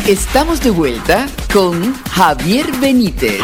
Estamos de vuelta con Javier Benítez.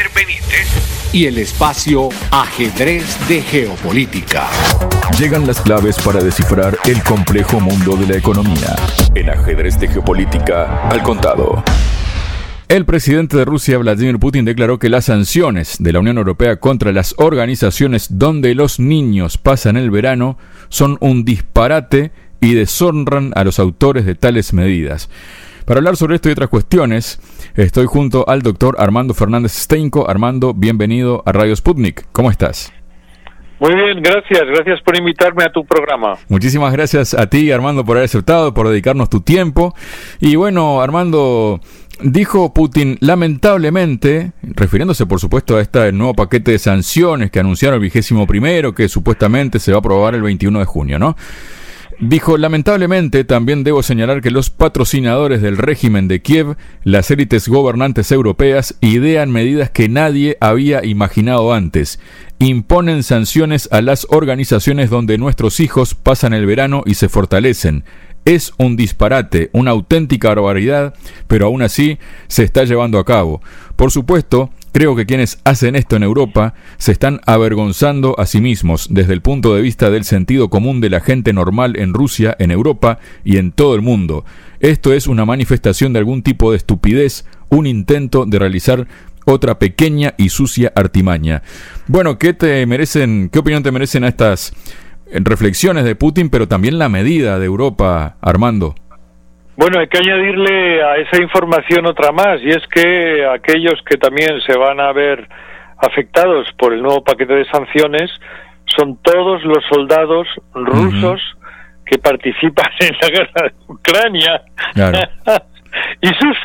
Y el espacio Ajedrez de Geopolítica. Llegan las claves para descifrar el complejo mundo de la economía. En Ajedrez de Geopolítica, al contado. El presidente de Rusia, Vladimir Putin, declaró que las sanciones de la Unión Europea contra las organizaciones donde los niños pasan el verano son un disparate y deshonran a los autores de tales medidas. Para hablar sobre esto y otras cuestiones, estoy junto al doctor Armando Fernández Steinko. Armando, bienvenido a Radio Sputnik. ¿Cómo estás? Muy bien, gracias por invitarme a tu programa. Muchísimas gracias a ti, Armando, por haber aceptado, por dedicarnos tu tiempo. Y bueno, Armando, dijo Putin, lamentablemente, refiriéndose por supuesto a este nuevo paquete de sanciones que anunciaron el 21º, que supuestamente se va a aprobar el 21 de junio, ¿no? Dijo, lamentablemente también debo señalar que los patrocinadores del régimen de Kiev, las élites gobernantes europeas, idean medidas que nadie había imaginado antes. Imponen sanciones a las organizaciones donde nuestros hijos pasan el verano y se fortalecen. Es un disparate, una auténtica barbaridad, pero aún así se está llevando a cabo. Por supuesto, creo que quienes hacen esto en Europa se están avergonzando a sí mismos desde el punto de vista del sentido común de la gente normal en Rusia, en Europa y en todo el mundo. Esto es una manifestación de algún tipo de estupidez, un intento de realizar otra pequeña y sucia artimaña. Bueno, ¿qué opinión te merecen estas reflexiones de Putin, pero también la medida de Europa, Armando? Bueno, hay que añadirle a esa información otra más, y es que aquellos que también se van a ver afectados por el nuevo paquete de sanciones son todos los soldados rusos que participan en la guerra de Ucrania. Claro. y sus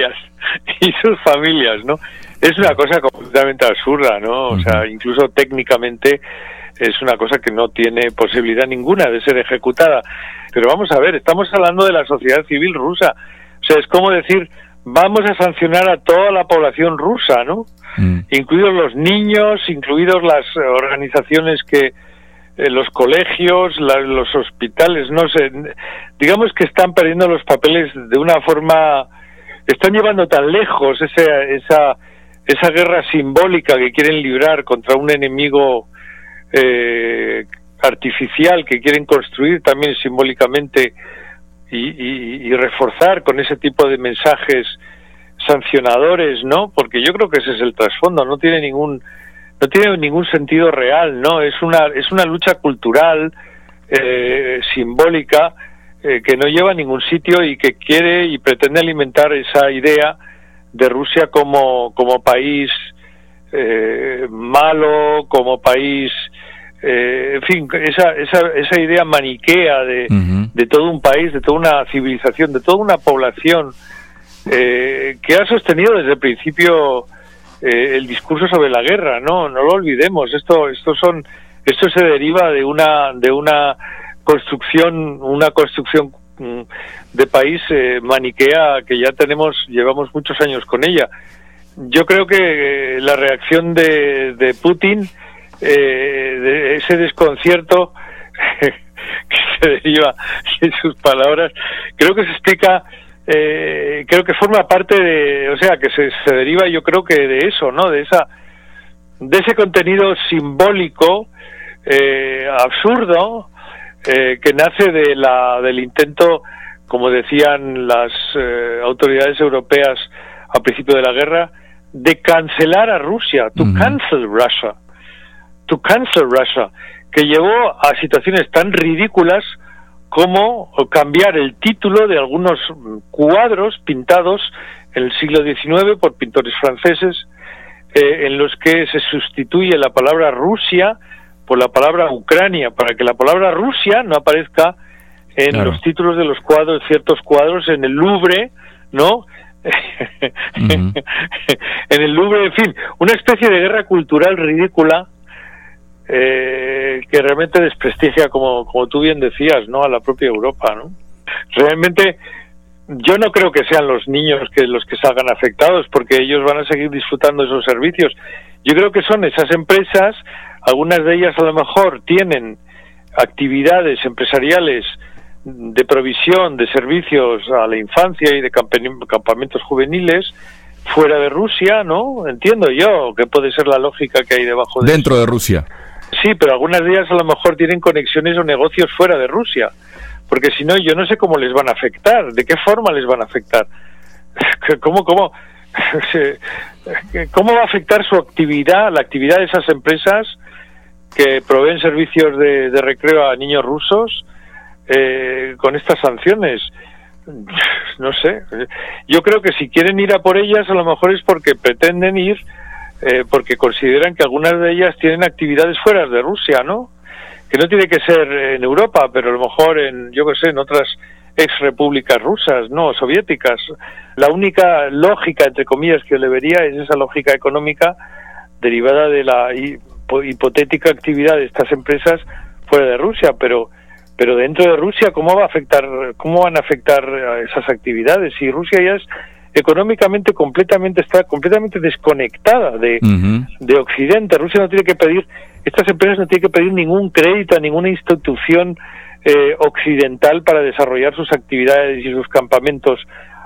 familias, ¿no? Es una cosa completamente absurda, ¿no? O sea, incluso técnicamente es una cosa que no tiene posibilidad ninguna de ser ejecutada. Pero vamos a ver, estamos hablando de la sociedad civil rusa. O sea, es como decir, vamos a sancionar a toda la población rusa, ¿no? Incluidos los niños, incluidos las organizaciones que los colegios, los hospitales, no sé. Digamos que están perdiendo los papeles de una forma, están llevando tan lejos esa guerra simbólica que quieren librar contra un enemigo artificial que quieren construir también simbólicamente y reforzar con ese tipo de mensajes sancionadores, ¿no? Porque yo creo que ese es el trasfondo, no tiene ningún sentido real, ¿no? Es una lucha cultural simbólica que no lleva a ningún sitio y que quiere y pretende alimentar esa idea de Rusia como país malo, como país, en fin, esa idea maniquea de todo un país, de toda una civilización, de toda una población que ha sostenido desde el principio el discurso sobre la guerra, no lo olvidemos. Esto se deriva de una construcción de país maniquea que ya llevamos muchos años con ella. Yo creo que la reacción de Putin, de ese desconcierto que se deriva en sus palabras, creo que se explica, creo que forma parte que se deriva, yo creo que de eso, ¿no? De ese contenido simbólico absurdo que nace del intento, como decían las autoridades europeas al principio de la guerra, de cancelar a Rusia, to cancel Russia, que llevó a situaciones tan ridículas como cambiar el título de algunos cuadros pintados en el siglo XIX por pintores franceses, en los que se sustituye la palabra Rusia por la palabra Ucrania, para que la palabra Rusia no aparezca en los títulos de los cuadros, ciertos cuadros en el Louvre, ¿no? En el Louvre, en fin, una especie de guerra cultural ridícula que realmente desprestigia, como tú bien decías, ¿no?, a la propia Europa, ¿no? Realmente yo no creo que sean los niños los que salgan afectados, porque ellos van a seguir disfrutando de esos servicios. Yo creo que son esas empresas, algunas de ellas a lo mejor tienen actividades empresariales de provisión de servicios a la infancia y de campamentos juveniles fuera de Rusia, ¿no? Entiendo yo que puede ser la lógica que hay debajo de dentro eso. de Rusia. Sí, pero algunas de ellas a lo mejor tienen conexiones o negocios fuera de Rusia, porque si no, yo no sé cómo les van a afectar, de qué forma les van a afectar, cómo va a afectar su actividad, la actividad de esas empresas que proveen servicios de recreo a niños rusos con estas sanciones. No sé, yo creo que si quieren ir a por ellas a lo mejor es porque pretenden ir porque consideran que algunas de ellas tienen actividades fuera de Rusia, ¿no? Que no tiene que ser en Europa, pero a lo mejor en, yo qué sé, en otras ex repúblicas rusas, no, soviéticas. La única lógica, entre comillas, que le vería es esa lógica económica derivada de la hipotética actividad de estas empresas fuera de Rusia, pero dentro de Rusia, ¿cómo van a afectar a esas actividades? Si Rusia ya es económicamente está completamente desconectada de Occidente. Rusia no tiene que pedir, estas empresas no tienen que pedir ningún crédito a ninguna institución occidental para desarrollar sus actividades y sus campamentos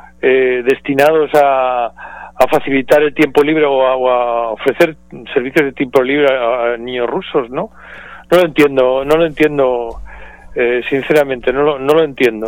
destinados a facilitar el tiempo libre o a ofrecer servicios de tiempo libre a niños rusos, ¿no? No lo entiendo. Sinceramente no lo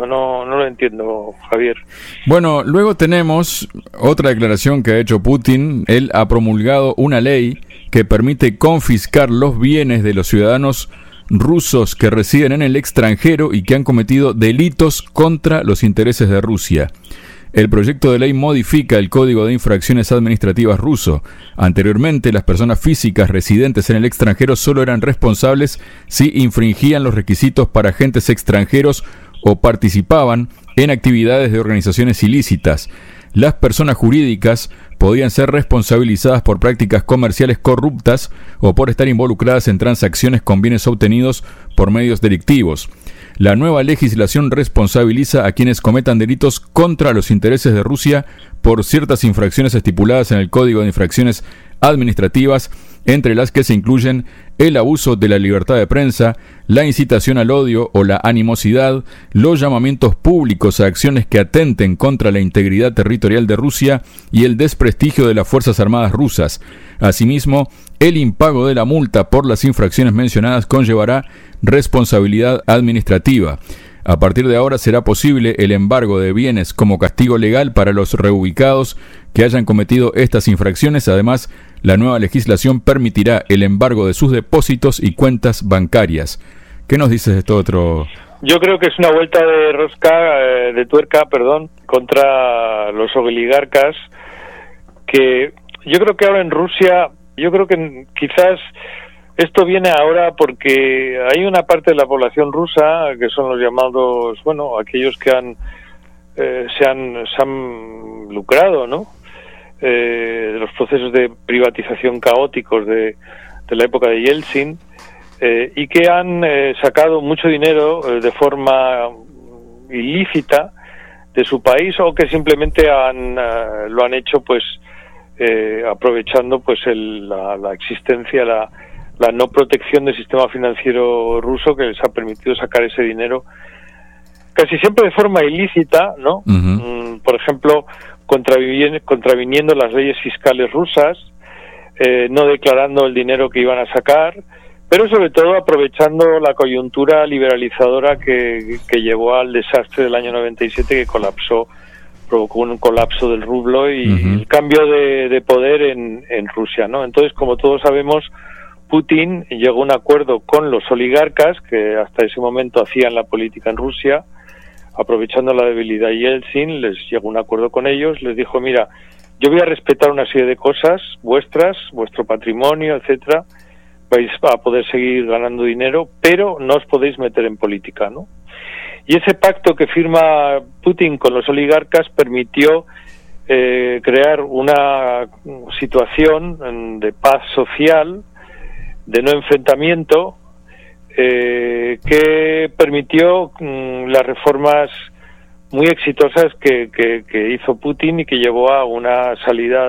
entiendo, Javier. Bueno, luego tenemos otra declaración que ha hecho Putin. Él ha promulgado una ley que permite confiscar los bienes de los ciudadanos rusos que residen en el extranjero y que han cometido delitos contra los intereses de Rusia. El proyecto de ley modifica el Código de Infracciones Administrativas ruso. Anteriormente, las personas físicas residentes en el extranjero solo eran responsables si infringían los requisitos para agentes extranjeros o participaban en actividades de organizaciones ilícitas. Las personas jurídicas podían ser responsabilizadas por prácticas comerciales corruptas o por estar involucradas en transacciones con bienes obtenidos por medios delictivos. La nueva legislación responsabiliza a quienes cometan delitos contra los intereses de Rusia por ciertas infracciones estipuladas en el Código de Infracciones Administrativas, entre las que se incluyen el abuso de la libertad de prensa, la incitación al odio o la animosidad, los llamamientos públicos a acciones que atenten contra la integridad territorial de Rusia y el desprestigio de las Fuerzas Armadas rusas. Asimismo, el impago de la multa por las infracciones mencionadas conllevará responsabilidad administrativa. A partir de ahora será posible el embargo de bienes como castigo legal para los reubicados que hayan cometido estas infracciones. Además, la nueva legislación permitirá el embargo de sus depósitos y cuentas bancarias. ¿Qué nos dices de esto otro? Yo creo que es una vuelta de tuerca, contra los oligarcas, que yo creo que ahora en Rusia, quizás esto viene ahora porque hay una parte de la población rusa que son los llamados, aquellos que se han lucrado, ¿no? De los procesos de privatización caóticos de la época de Yeltsin, y que han sacado mucho dinero de forma ilícita de su país, o que simplemente lo han hecho aprovechando la existencia, la no protección del sistema financiero ruso, que les ha permitido sacar ese dinero casi siempre de forma ilícita, ¿no? Por ejemplo, contraviniendo las leyes fiscales rusas, no declarando el dinero que iban a sacar, pero sobre todo aprovechando la coyuntura liberalizadora que llevó al desastre del año 97, que provocó un colapso del rublo y el cambio de poder en Rusia, ¿no? Entonces, como todos sabemos, Putin llegó a un acuerdo con los oligarcas que hasta ese momento hacían la política en Rusia, aprovechando la debilidad de Yeltsin. Les llegó a un acuerdo con ellos, les dijo: mira, yo voy a respetar una serie de cosas vuestras, vuestro patrimonio, etcétera, vais a poder seguir ganando dinero, pero no os podéis meter en política, ¿no? Y ese pacto que firma Putin con los oligarcas permitió crear una situación de paz social, de no enfrentamiento, que permitió las reformas muy exitosas que hizo Putin y que llevó a una salida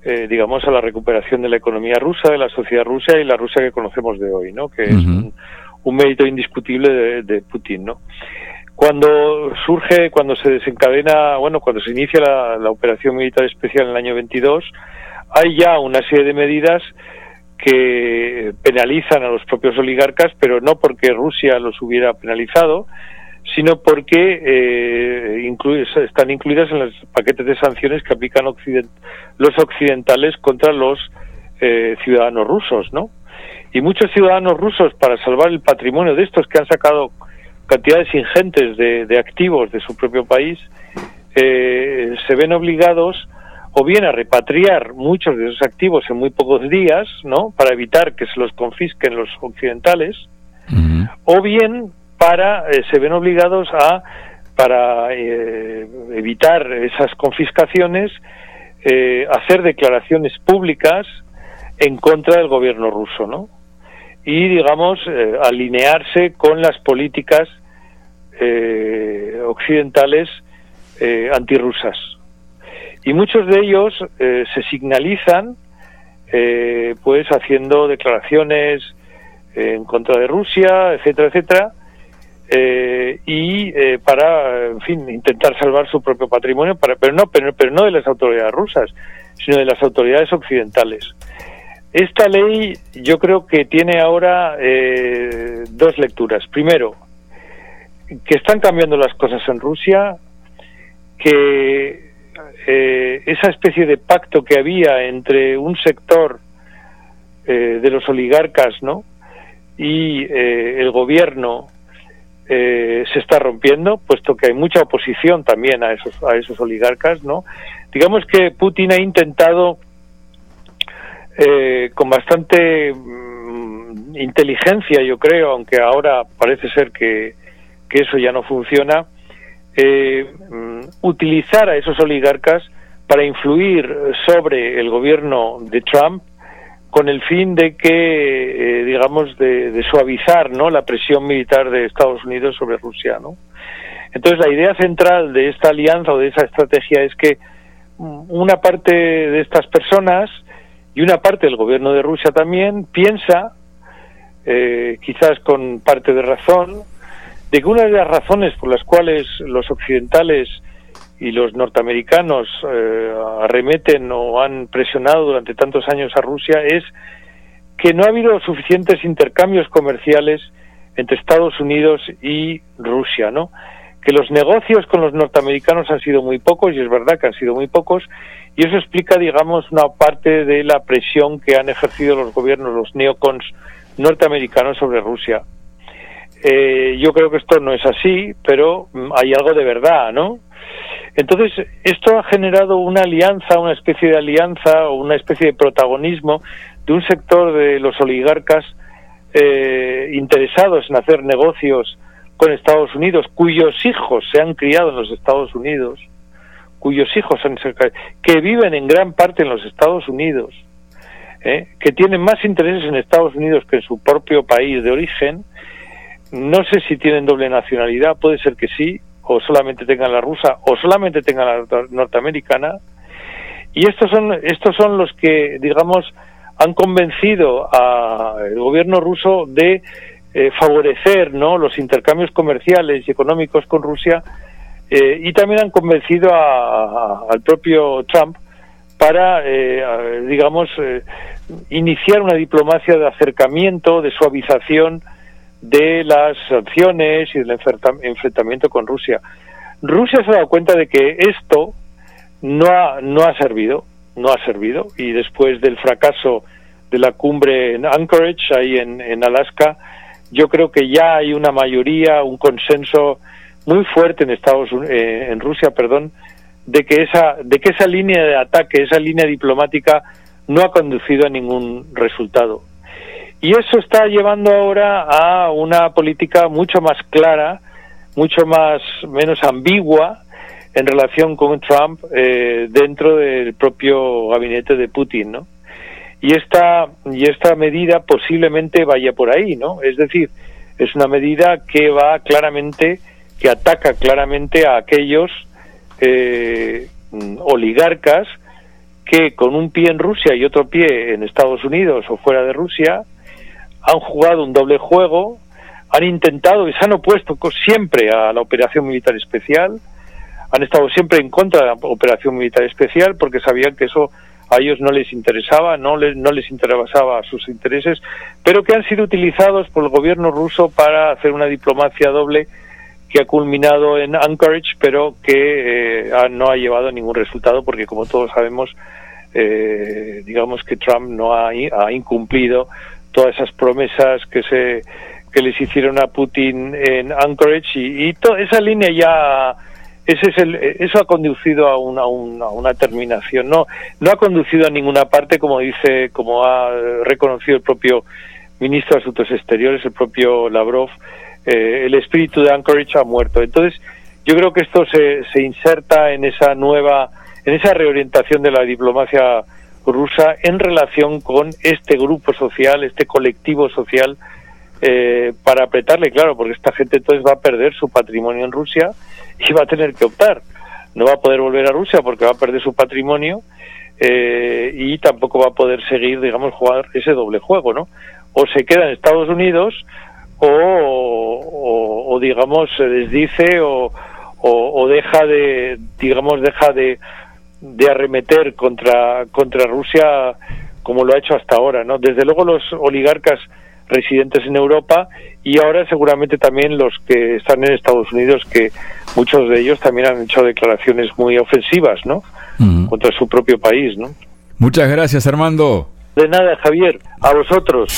a la recuperación de la economía rusa, de la sociedad rusa y la Rusia que conocemos de hoy, ¿no? Que es un mérito indiscutible de Putin, ¿no? Cuando se desencadena, cuando se inicia la operación militar especial en el año 22, hay ya una serie de medidas que penalizan a los propios oligarcas, pero no porque Rusia los hubiera penalizado, sino porque están incluidas en los paquetes de sanciones que aplican los occidentales contra los ciudadanos rusos, ¿no? Y muchos ciudadanos rusos, para salvar el patrimonio de estos que han sacado cantidades ingentes de activos de su propio país, se ven obligados o bien a repatriar muchos de esos activos en muy pocos días, ¿no?, para evitar que se los confisquen los occidentales, o bien se ven obligados para evitar esas confiscaciones, hacer declaraciones públicas en contra del gobierno ruso, ¿no? Y, digamos, alinearse con las políticas occidentales antirrusas. Y muchos de ellos se signalizan pues haciendo declaraciones en contra de Rusia, etcétera, etcétera, para, en fin, intentar salvar su propio patrimonio, pero no de las autoridades rusas, sino de las autoridades occidentales. Esta ley yo creo que tiene ahora dos lecturas. Primero, que están cambiando las cosas en Rusia, que esa especie de pacto que había entre un sector de los oligarcas, ¿no?, y el gobierno se está rompiendo, puesto que hay mucha oposición también a esos oligarcas, ¿no? Digamos que Putin ha intentado con bastante inteligencia, yo creo, aunque ahora parece ser que eso ya no funciona, utilizar a esos oligarcas para influir sobre el gobierno de Trump con el fin de que, digamos, de suavizar, ¿no?, la presión militar de Estados Unidos sobre Rusia, ¿no? Entonces, la idea central de esta alianza o de esa estrategia es que una parte de estas personas y una parte del gobierno de Rusia también piensa, quizás con parte de razón, de que una de las razones por las cuales los occidentales y los norteamericanos arremeten o han presionado durante tantos años a Rusia es que no ha habido suficientes intercambios comerciales entre Estados Unidos y Rusia, ¿no? Que los negocios con los norteamericanos han sido muy pocos, y es verdad que han sido muy pocos, y eso explica, digamos, una parte de la presión que han ejercido los gobiernos, los neocons norteamericanos sobre Rusia. Yo creo que esto no es así, pero hay algo de verdad, ¿no? Entonces, esto ha generado una alianza, una especie de alianza o una especie de protagonismo de un sector de los oligarcas interesados en hacer negocios con Estados Unidos, cuyos hijos se han criado en los Estados Unidos, que viven en gran parte en los Estados Unidos, que tienen más intereses en Estados Unidos que en su propio país de origen. No sé si tienen doble nacionalidad, puede ser que sí, o solamente tengan la rusa, o solamente tengan la norteamericana. Y estos son los que, digamos, han convencido al gobierno ruso de favorecer, ¿no?, los intercambios comerciales y económicos con Rusia, y también han convencido al propio Trump para, digamos, iniciar una diplomacia de acercamiento, de suavización de las sanciones y del enfrentamiento con Rusia. Rusia se ha dado cuenta de que esto no ha servido, y después del fracaso de la cumbre en Anchorage, ahí en Alaska, yo creo que ya hay una mayoría, un consenso muy fuerte en Rusia, de que esa línea de ataque, esa línea diplomática no ha conducido a ningún resultado. Y eso está llevando ahora a una política mucho más clara, menos ambigua en relación con Trump dentro del propio gabinete de Putin, ¿no? Y esta medida posiblemente vaya por ahí, ¿no? Es decir, es una medida que ataca claramente a aquellos oligarcas que con un pie en Rusia y otro pie en Estados Unidos o fuera de Rusia han jugado un doble juego, han intentado y se han opuesto siempre a la operación militar especial, han estado siempre en contra de la operación militar especial porque sabían que eso a ellos no les interesaba, no les interesaba sus intereses, pero que han sido utilizados por el gobierno ruso para hacer una diplomacia doble que ha culminado en Anchorage, pero que no ha llevado a ningún resultado porque, como todos sabemos, digamos que Trump no ha incumplido todas esas promesas que les hicieron a Putin en Anchorage y toda esa línea ya eso ha conducido a una terminación. No ha conducido a ninguna parte, como ha reconocido el propio ministro de Asuntos Exteriores, el propio Lavrov. El espíritu de Anchorage ha muerto. Entonces, yo creo que esto se inserta en esa reorientación de la diplomacia rusa en relación con este grupo social, este colectivo social, para apretarle, claro, porque esta gente entonces va a perder su patrimonio en Rusia y va a tener que optar. No va a poder volver a Rusia porque va a perder su patrimonio y tampoco va a poder seguir, digamos, jugar ese doble juego, ¿no? O se queda en Estados Unidos o digamos, se desdice o deja de arremeter contra Rusia como lo ha hecho hasta ahora, ¿no? Desde luego los oligarcas residentes en Europa y ahora seguramente también los que están en Estados Unidos, que muchos de ellos también han hecho declaraciones muy ofensivas, ¿no? Contra su propio país, ¿no? Muchas gracias, Armando. De nada, Javier, a vosotros.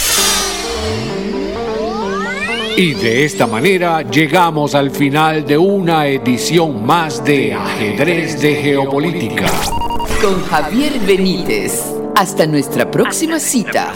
Y de esta manera llegamos al final de una edición más de Ajedrez de Geopolítica. Con Javier Benítez. Hasta nuestra próxima cita.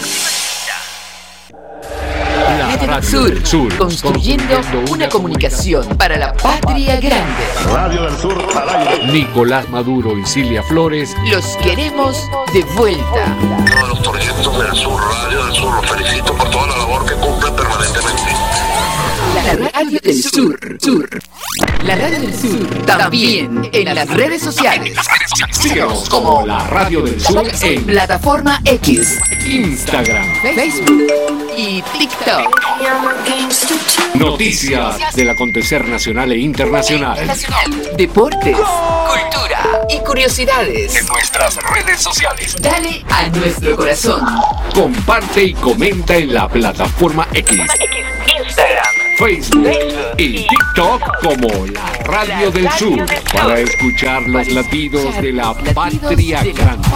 Radio del Sur, construyendo una comunicación para la patria grande. Radio del Sur al aire. Nicolás Maduro y Cilia Flores los queremos de vuelta. Todos los proyectos del Sur, Radio del Sur, los felicito por toda la labor que cumplen permanentemente. La Radio del Sur. La Radio del Sur también en las redes sociales. Síganos como la Radio del Sur en plataforma X, Instagram, Facebook y TikTok. Noticias del acontecer nacional e internacional. Deportes, cultura y curiosidades En nuestras redes sociales. Dale a nuestro corazón. Comparte y comenta en la plataforma X, Instagram, Facebook y TikTok como la Radio del Sur para escuchar los latidos de la patria grande.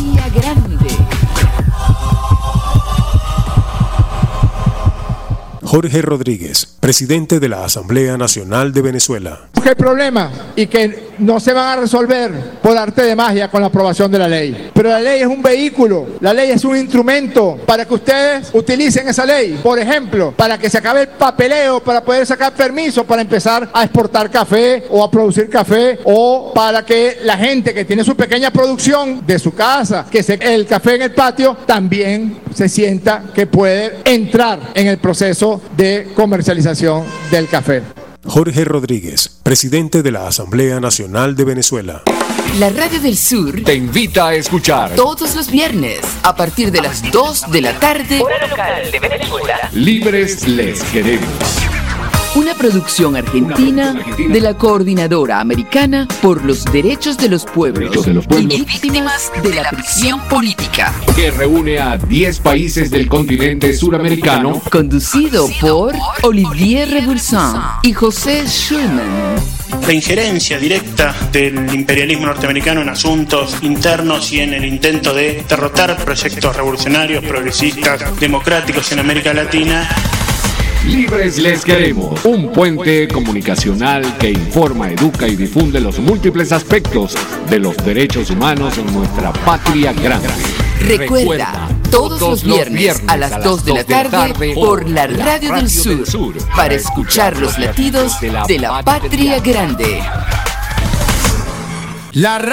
Jorge Rodríguez, presidente de la Asamblea Nacional de Venezuela. El problema y que no se van a resolver por arte de magia con la aprobación de la ley. Pero la ley es un vehículo, la ley es un instrumento para que ustedes utilicen esa ley. Por ejemplo, para que se acabe el papeleo, para poder sacar permiso para empezar a exportar café o a producir café, o para que la gente que tiene su pequeña producción de su casa, que el café en el patio, también se sienta que puede entrar en el proceso de comercialización del café. Jorge Rodríguez, presidente de la Asamblea Nacional de Venezuela. La Radio del Sur te invita a escuchar todos los viernes a partir de las 2 de la tarde, hora local de Venezuela. Libres les queremos. Una producción argentina de la Coordinadora Americana por los Derechos de los Pueblos y Víctimas de la Prisión Política, que reúne a 10 países del continente suramericano, conducido por Olivier Rebulsin y José Schulman. La injerencia directa del imperialismo norteamericano en asuntos internos y en el intento de derrotar proyectos revolucionarios, progresistas, democráticos en América Latina. Libres les queremos, un puente comunicacional que informa, educa y difunde los múltiples aspectos de los derechos humanos en nuestra patria grande. Recuerda, todos los viernes a las 2 de la tarde por la Radio del Sur, para escuchar los latidos de la patria grande.